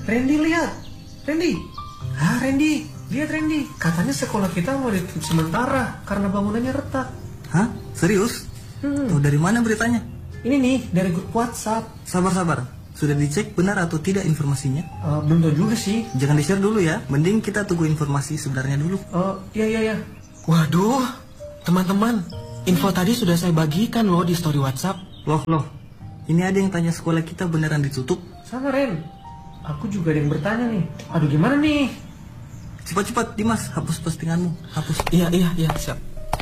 Randy lihat. Randy. Randy. Lihat Randy. Katanya sekolah kita mau ditutup sementara karena bangunannya retak. Hah? Serius? Tuh dari mana beritanya? Ini nih dari grup WhatsApp. Sabar. Sudah dicek benar atau tidak informasinya? Belum tahu juga sih. Jangan di-share dulu ya. Mending kita tunggu informasi sebenarnya dulu. Iya. Waduh, teman-teman. Info tadi sudah saya bagikan loh di story WhatsApp. Loh. Ini ada yang tanya sekolah kita beneran ditutup? Sama Ren. Aku juga ada yang bertanya nih. Aduh gimana nih? Cepat Dimas, hapus postinganmu. Hapus. Iya, siap.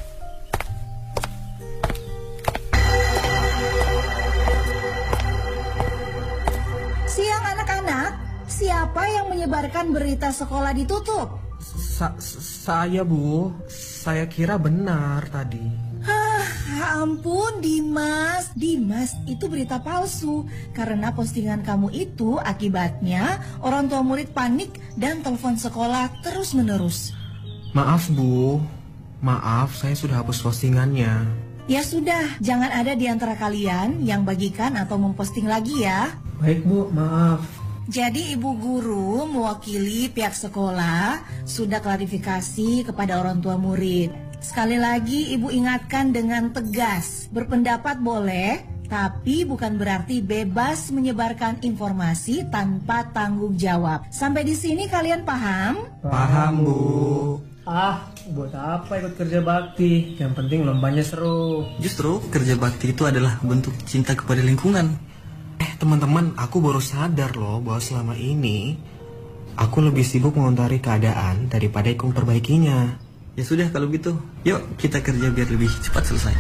Siang anak-anak, siapa yang menyebarkan berita sekolah ditutup? Saya Bu, saya kira benar tadi. Ampun Dimas, itu berita palsu. Karena postingan kamu itu akibatnya orang tua murid panik dan telepon sekolah terus-menerus. Maaf Bu, saya sudah hapus postingannya. Ya sudah, jangan ada di antara kalian yang bagikan atau memposting lagi ya. Baik Bu, maaf. Jadi ibu guru mewakili pihak sekolah sudah klarifikasi kepada orang tua murid. Sekali lagi ibu ingatkan dengan tegas, berpendapat boleh, tapi bukan berarti bebas menyebarkan informasi tanpa tanggung jawab. Sampai di sini kalian paham? Paham Bu. Buat apa ikut kerja bakti? Yang penting lombanya seru. Justru kerja bakti itu adalah bentuk cinta kepada lingkungan. Teman-teman, aku baru sadar loh bahwa selama ini aku lebih sibuk mengontari keadaan daripada ikut memperbaikinya. Ya sudah kalau gitu, yuk kita kerja biar lebih cepat selesai.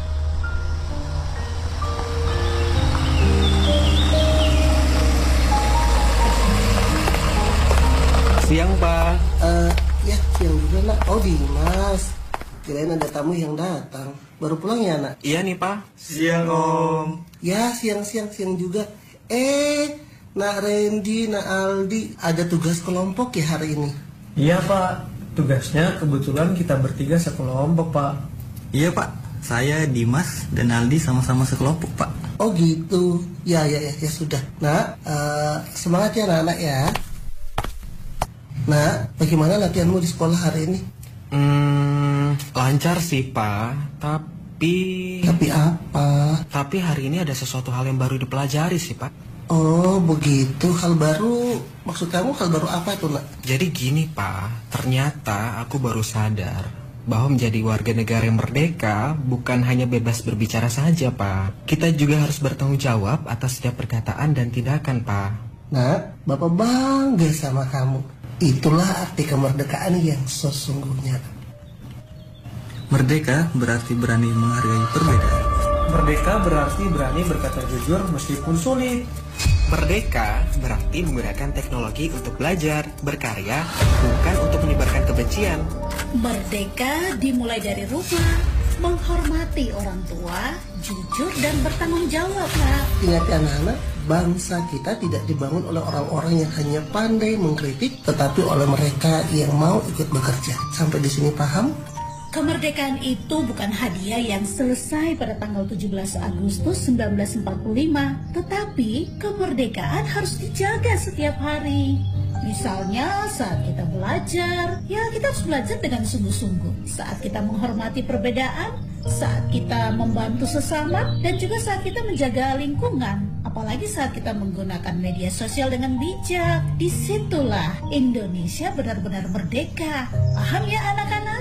Siang Pak. Ya siang juga nak. Oh Dimas, kirain ada tamu yang datang. Baru pulang ya nak? Iya nih Pak. Siang Om. Ya siang juga. Nak Randy, nak Aldi ada tugas kelompok ya hari ini? Iya Pak. Tugasnya kebetulan kita bertiga sekelompok Pak. Iya Pak, saya Dimas dan Aldi sama-sama sekelompok Pak. Oh gitu. Ya sudah. Nak, semangat ya anak-anak ya. Nak, bagaimana latihanmu di sekolah hari ini? Lancar sih Pak, tapi apa? Tapi hari ini ada sesuatu hal yang baru dipelajari sih Pak. Oh begitu, hal baru. Maksud kamu hal baru apa itu nak? Jadi gini Pak, ternyata aku baru sadar bahwa menjadi warga negara yang merdeka bukan hanya bebas berbicara saja Pak. Kita juga harus bertanggung jawab atas setiap perkataan dan tindakan Pak. Nak, Bapak bangga sama kamu. Itulah arti kemerdekaan yang sesungguhnya. Merdeka berarti berani menghargai perbedaan. Merdeka berarti berani berkata jujur meskipun sulit. Merdeka berarti menggunakan teknologi untuk belajar, berkarya, bukan untuk menyebarkan kebencian. Merdeka dimulai dari rumah, menghormati orang tua, jujur dan bertanggung jawab, Nak. Ingat ya anak-anak, bangsa kita tidak dibangun oleh orang-orang yang hanya pandai mengkritik, tetapi oleh mereka yang mau ikut bekerja. Sampai di sini paham? Kemerdekaan itu bukan hadiah yang selesai pada tanggal 17 Agustus 1945, tetapi kemerdekaan harus dijaga setiap hari. Misalnya saat kita belajar, ya kita harus belajar dengan sungguh-sungguh. Saat kita menghormati perbedaan, saat kita membantu sesama, dan juga saat kita menjaga lingkungan. Apalagi saat kita menggunakan media sosial dengan bijak. Disitulah Indonesia benar-benar merdeka. Paham ya anak-anak?